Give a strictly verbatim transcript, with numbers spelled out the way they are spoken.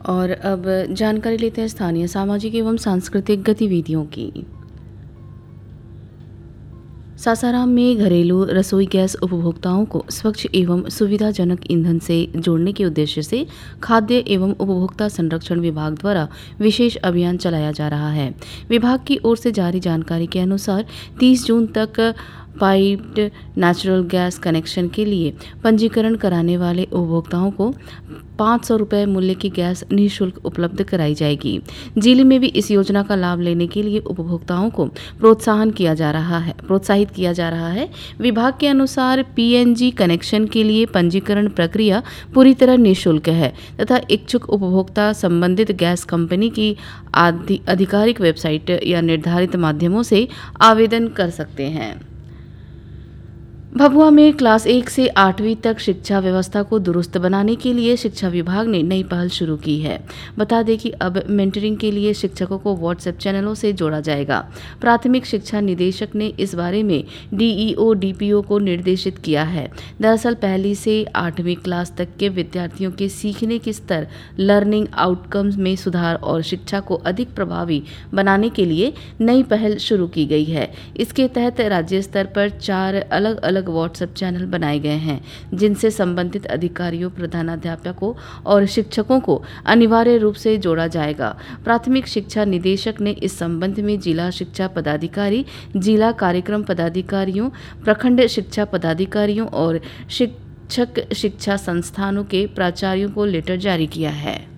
और अब जानकारी लेते हैं स्थानीय सामाजिक एवं सांस्कृतिक गतिविधियों की। सासाराम में घरेलू रसोई गैस उपभोक्ताओं को स्वच्छ एवं सुविधाजनक ईंधन से जोड़ने के उद्देश्य से खाद्य एवं उपभोक्ता संरक्षण विभाग द्वारा विशेष अभियान चलाया जा रहा है। विभाग की ओर से जारी जानकारी के अनुसार तीस जून तक पाइप्ड नेचुरल गैस कनेक्शन के लिए पंजीकरण कराने वाले उपभोक्ताओं को पाँच सौ रुपये मूल्य की गैस निःशुल्क उपलब्ध कराई जाएगी। जिले में भी इस योजना का लाभ लेने के लिए उपभोक्ताओं को प्रोत्साहन किया जा रहा है प्रोत्साहित किया जा रहा है। विभाग के अनुसार पीएनजी कनेक्शन के लिए पंजीकरण प्रक्रिया पूरी तरह निःशुल्क है तथा इच्छुक उपभोक्ता संबंधित गैस कंपनी की आधिकारिक वेबसाइट या निर्धारित माध्यमों से आवेदन कर सकते हैं। भभुआ में क्लास एक से आठवीं तक शिक्षा व्यवस्था को दुरुस्त बनाने के लिए शिक्षा विभाग ने नई पहल शुरू की है। बता दें कि अब मेंटरिंग के लिए शिक्षकों को व्हाट्सएप चैनलों से जोड़ा जाएगा। प्राथमिक शिक्षा निदेशक ने इस बारे में डीईओ डीपीओ को निर्देशित किया है। दरअसल पहली से आठवीं क्लास तक के विद्यार्थियों के सीखने के स्तर, लर्निंग आउटकम्स में सुधार और शिक्षा को अधिक प्रभावी बनाने के लिए नई पहल शुरू की गई है। इसके तहत राज्य स्तर पर चार अलग अलग व्हाट्सएप चैनल बनाए गए हैं, जिनसे संबंधित अधिकारियों, प्रधानाध्यापकों और शिक्षकों को अनिवार्य रूप से जोड़ा जाएगा। प्राथमिक शिक्षा निदेशक ने इस संबंध में जिला शिक्षा पदाधिकारी, जिला कार्यक्रम पदाधिकारियों, प्रखंड शिक्षा पदाधिकारियों और शिक्षक शिक्षा संस्थानों के प्राचार्यों को लेटर जारी किया है।